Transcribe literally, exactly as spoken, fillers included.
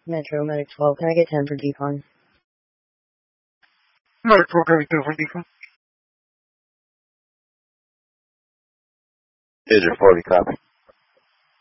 Metro Medic twelve, can I get ten for decon? Medic twelve, can I get ten for decon? Is your forty copy?